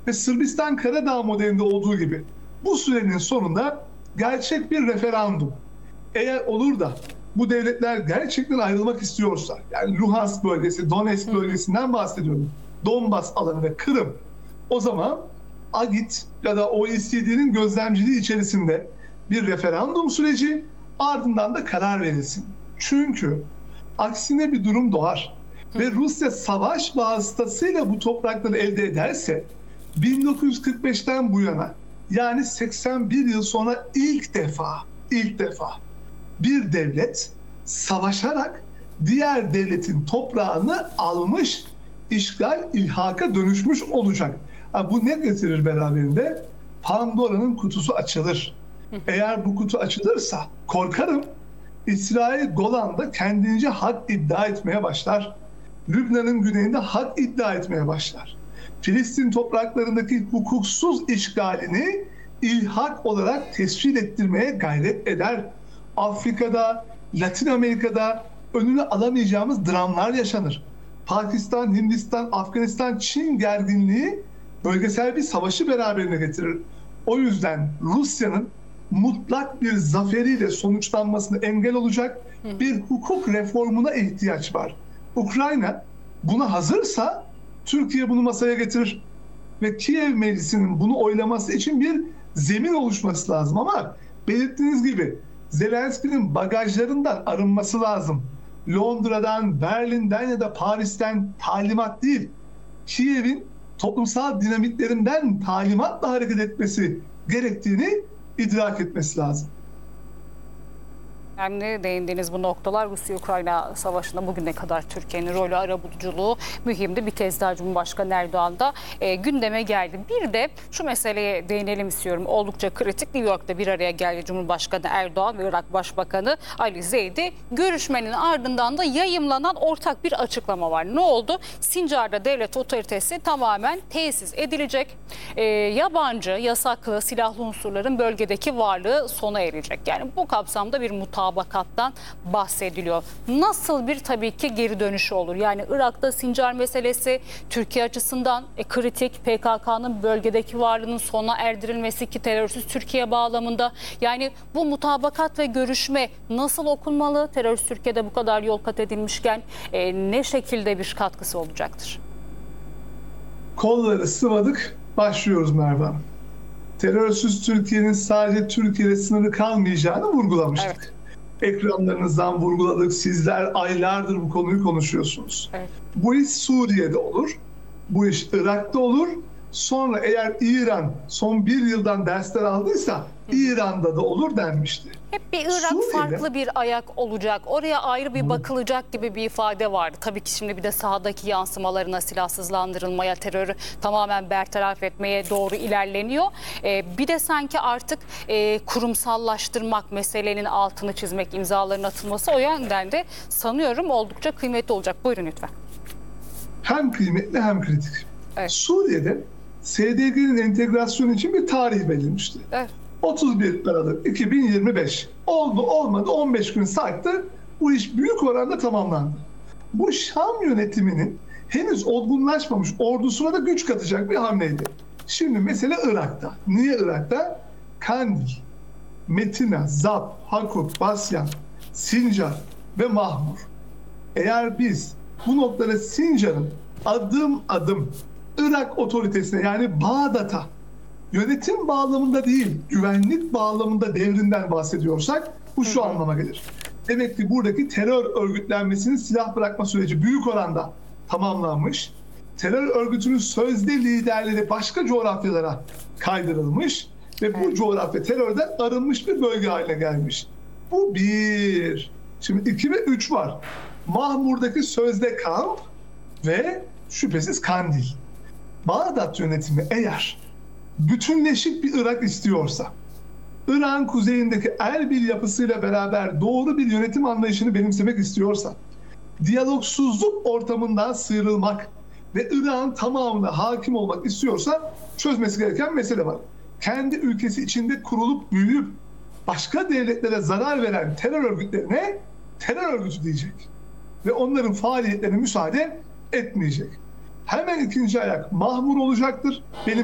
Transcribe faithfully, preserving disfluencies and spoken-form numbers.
ve Sırbistan Karadağ modelinde olduğu gibi bu sürenin sonunda gerçek bir referandum, eğer olur da bu devletler gerçekten ayrılmak istiyorsa, yani Luhansk bölgesi, Donetsk bölgesinden bahsediyorum, Donbas alanı ve Kırım, o zaman A G İ T ya da O E C D'nin gözlemciliği içerisinde bir referandum süreci, ardından da karar verilsin. Çünkü aksine bir durum doğar ve Rusya savaş vasıtasıyla bu toprakları elde ederse bin dokuz yüz kırk beşten bu yana, yani seksen bir yıl sonra ilk defa ilk defa bir devlet savaşarak diğer devletin toprağını almış, işgal, ilhaka dönüşmüş olacak. Ha, bu ne getirir beraberinde? Pandora'nın kutusu açılır. Eğer bu kutu açılırsa korkarım İsrail Golan'da kendince hak iddia etmeye başlar. Lübnan'ın güneyinde hak iddia etmeye başlar. Filistin topraklarındaki hukuksuz işgalini ilhak olarak tescil ettirmeye gayret eder. Afrika'da, Latin Amerika'da önünü alamayacağımız dramlar yaşanır. Pakistan, Hindistan, Afganistan, Çin gerginliği bölgesel bir savaşı beraberine getirir. O yüzden Rusya'nın mutlak bir zaferiyle sonuçlanmasına engel olacak bir hukuk reformuna ihtiyaç var. Ukrayna buna hazırsa Türkiye bunu masaya getirir ve Kiev Meclisi'nin bunu oylaması için bir zemin oluşması lazım, ama belirttiğiniz gibi Zelenski'nin bagajlarından arınması lazım. Londra'dan, Berlin'den ya da Paris'ten talimat değil, Kiev'in toplumsal dinamiklerinden talimatla hareket etmesi gerektiğini idrak etmesi lazım. Önemli değindiğiniz bu noktalar. Rusya-Ukrayna savaşında bugüne kadar Türkiye'nin rolü, arabuluculuğu mühimdi. Bir kez daha Cumhurbaşkanı Erdoğan da e, gündeme geldi. Bir de şu meseleye değinelim istiyorum. Oldukça kritik. New York'ta bir araya geldi Cumhurbaşkanı Erdoğan ve Irak Başbakanı Ali Zeydi. Görüşmenin ardından da yayımlanan ortak bir açıklama var. Ne oldu? Sincar'da devlet otoritesi tamamen tesis edilecek. E, yabancı, yasaklı, silahlı unsurların bölgedeki varlığı sona erecek. Yani bu kapsamda bir mutabakattan bahsediliyor. Nasıl bir tabii ki geri dönüşü olur? Yani Irak'ta Sincar meselesi Türkiye açısından e, kritik. P K K'nın bölgedeki varlığının sona erdirilmesi ki terörsüz Türkiye bağlamında. Yani bu mutabakat ve görüşme nasıl okunmalı? Terörist Türkiye'de bu kadar yol kat edilmişken e, ne şekilde bir katkısı olacaktır? Kolları sıvadık, başlıyoruz Merve Hanım. Terörsüz Türkiye'nin sadece Türkiye'de sınırı kalmayacağını vurgulamıştık. Evet. Ekranlarınızdan vurguladık. Sizler aylardır bu konuyu konuşuyorsunuz. Evet. Bu iş Suriye'de olur. Bu iş Irak'ta olur. Sonra eğer İran son bir yıldan dersler aldıysa İran'da da olur denmişti. Hep bir Irak Suriye'de farklı bir ayak olacak. Oraya ayrı bir bakılacak gibi bir ifade vardı. Tabii ki şimdi bir de sahadaki yansımalarına, silahsızlandırılmaya, terörü tamamen bertaraf etmeye doğru ilerleniyor. Ee, bir de sanki artık e, kurumsallaştırmak, meselenin altını çizmek, imzaların atılması o yönden de sanıyorum oldukça kıymetli olacak. Buyurun lütfen. Hem kıymetli hem kritik. Evet. Suriye'de S D G'nin entegrasyonu için bir tarih belirmişti. Evet. otuz bir Aralık iki bin yirmi beş. Oldu olmadı on beş gün sarktı. Bu iş büyük oranda tamamlandı. Bu Şam yönetiminin henüz olgunlaşmamış ordusuna da güç katacak bir hamleydi. Şimdi mesele Irak'ta. Niye Irak'ta? Kandil, Metina, Zap, Hakuk, Basyan, Sincar ve Mahmur. Eğer biz bu noktada Sincar'ın adım adım Irak otoritesine, yani Bağdat'a, yönetim bağlamında değil, güvenlik bağlamında devrinden bahsediyorsak bu şu anlama gelir. Demek ki buradaki terör örgütlenmesinin silah bırakma süreci büyük oranda tamamlanmış. Terör örgütünün sözde liderleri başka coğrafyalara kaydırılmış ve bu coğrafya terörden arınmış bir bölge haline gelmiş. Bu bir. Şimdi iki ve üç var. Mahmur'daki sözde kamp ve şüphesiz Kandil. Bağdat yönetimi eğer bütünleşik bir Irak istiyorsa, Irak'ın kuzeyindeki Erbil yapısıyla beraber doğru bir yönetim anlayışını benimsemek istiyorsa, diyalogsuzluk ortamından sıyrılmak ve Irak'ın tamamına hakim olmak istiyorsa çözmesi gereken mesele var. Kendi ülkesi içinde kurulup büyüyüp başka devletlere zarar veren terör örgütlerine terör örgütü diyecek ve onların faaliyetlerine müsaade etmeyecek. Hemen ikinci ayak Mahmur olacaktır. Benim